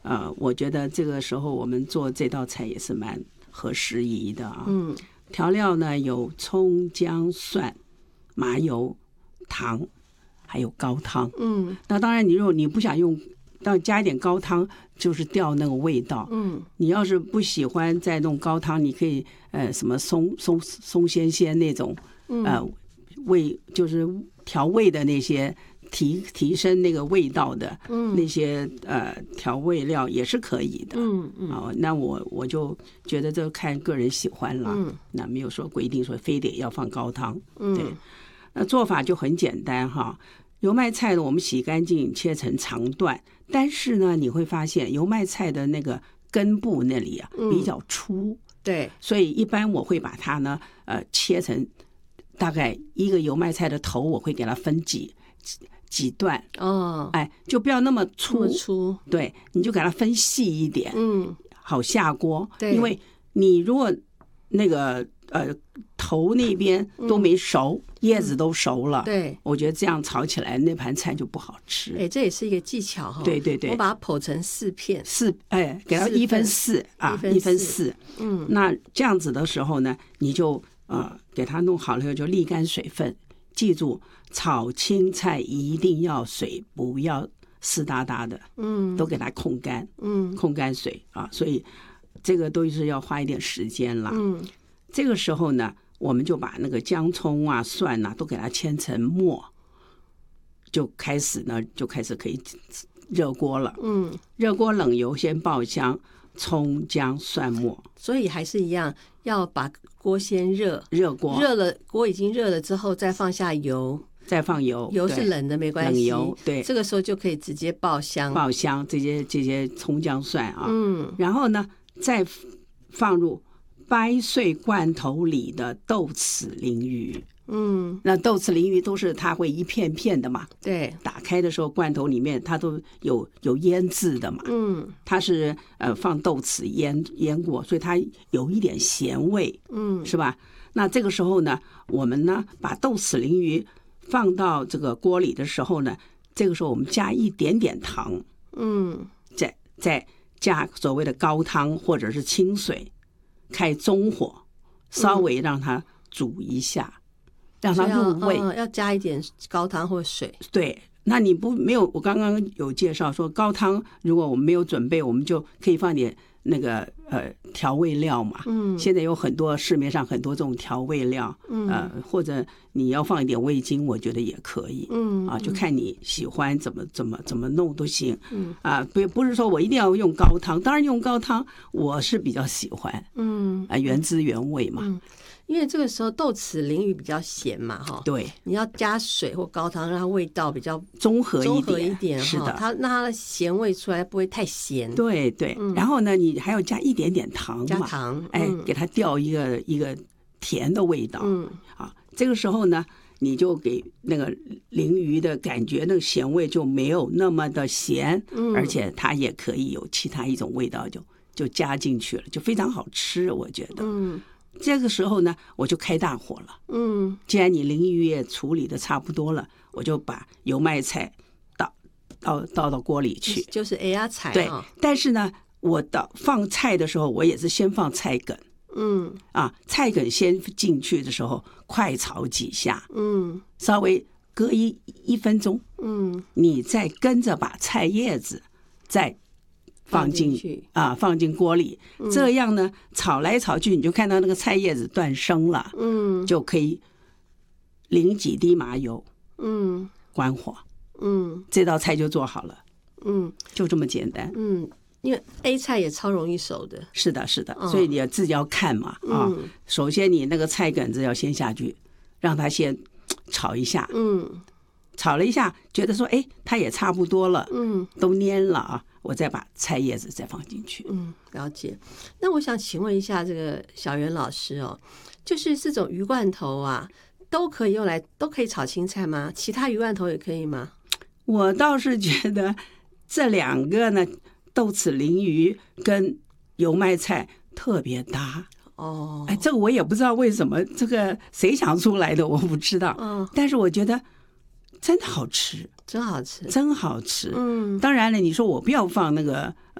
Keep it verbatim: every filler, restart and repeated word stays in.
呃，我觉得这个时候我们做这道菜也是蛮合时宜的啊。 嗯， 调料呢有葱、姜、蒜、麻油、糖，还有高汤。 嗯， 那当然，你如果你不想用，要加一点高汤，就是掉那个味道。 嗯， 你要是不喜欢再弄高汤，你可以呃什么松松松鲜鲜那种呃味，就是调味的那些提提升那个味道的那些呃调味料也是可以的。 嗯嗯， 啊，那我我就觉得这看个人喜欢了。 嗯， 那没有说规定说非得要放高汤。 嗯， 对，那做法就很简单哈。油麦菜呢，我们洗干净，切成长段。但是呢，你会发现油麦菜的那个根部那里啊比较粗， 嗯、对， 所以一般我会把它呢，呃，切成大概一个油麦菜的头，我会给它分几几段哦， 哎，就不要那么粗， 那么粗， 对，你就给它分细一点， 嗯， 好下锅。 对， 因为你如果那个呃头那边都没熟，嗯、叶子都熟了， 对， 我觉得这样炒起来那盘菜就不好吃。 哎，这也是一个技巧哈。 对对对， 我把它剖成四片， 四哎，给它一分四啊，一分四。 嗯， 那这样子的时候呢，你就呃给它弄好了以后就沥干水分。记住，炒青菜一定要水不要湿哒哒的， 嗯， 都给它控干， 嗯， 控干水啊，所以这个都是要花一点时间啦。 嗯， 这个时候呢，我们就把那个姜葱啊、蒜啊都给它切成末，就开始呢就开始可以热锅了。 嗯， 热锅冷油先爆香，葱姜蒜末。 所以还是一样，要把锅先热， 热锅热了，锅已经热了之后，再放下油， 再放油， 油是冷的没关系， 冷油对， 这个时候就可以直接爆香， 爆香这些这些葱姜蒜啊， 嗯， 然后呢再放入掰碎罐头里的豆豉鲮鱼。 嗯， 那豆豉鲮鱼都是它会一片片的嘛， 对， 打开的时候罐头里面它都有有腌制的嘛， 嗯， 它是呃放豆豉腌腌过，所以它有一点咸味， 嗯， 是吧？那这个时候呢，我们呢把豆豉鲮鱼放到这个锅里的时候呢，这个时候我们加一点点糖， 嗯， 再再加所谓的高汤或者是清水，开中火，稍微让它煮一下。嗯，让它入味， 要, 呃、要加一点高汤或水。 对，那你不没有？我刚刚有介绍说高汤，如果我们没有准备，我们就可以放点那个呃调味料嘛。嗯，现在有很多市面上很多这种调味料，嗯，呃，或者你要放一点味精，我觉得也可以。嗯，啊，就看你喜欢怎么怎么怎么弄都行。嗯，啊，不不是说我一定要用高汤，当然用高汤我是比较喜欢。嗯，啊，原汁原味嘛。 嗯，因为这个时候豆豉鲮鱼比较咸嘛，哈， 对， 你要加水或高汤，让它味道比较综合一点， 一点， 是的， 它让它的咸味出来不会太咸。 对对，嗯，然后呢，你还要加一点点糖嘛， 加糖，嗯， 哎，给它调一个一个甜的味道。嗯，啊，这个时候呢，你就给那个鲮鱼的感觉，那个咸味就没有那么的咸，嗯，而且它也可以有其他一种味道就就加进去了，就非常好吃，我觉得。嗯。这个时候呢，我就开大火了。嗯，既然你鲮鱼也处理的差不多了，我就把油麦菜倒倒倒到锅里去， 就是哎呀菜。 对，但是呢，我倒放菜的时候，我也是先放菜梗。嗯，啊，菜梗先进去的时候，快炒几下。嗯，稍微隔一一分钟。嗯，你再跟着把菜叶子再放进去啊，放进锅里，嗯，这样呢，炒来炒去，你就看到那个菜叶子断生了，嗯，就可以淋几滴麻油，嗯，关火，嗯，这道菜就做好了，嗯，就这么简单， 嗯，因为 A 菜也超容易熟的， 是的，是的，所以你要自己要看嘛，啊，嗯，首先你那个菜梗子要先下去，让它先炒一下，嗯，炒了一下，觉得说，哎，它也差不多了，嗯，都蔫了啊。我再把菜叶子再放进去。 嗯，了解。那我想请问一下这个小袁老师哦，就是这种鱼罐头啊，都可以用来都可以炒青菜吗？其他鱼罐头也可以吗？ 我倒是觉得这两个呢，豆豉鲮鱼跟油麦菜特别搭。哦，哎，这个我也不知道为什么，这个谁想出来的我不知道。嗯，但是我觉得真的好吃。 真好吃， 真好吃。嗯，当然了，你说我不要放那个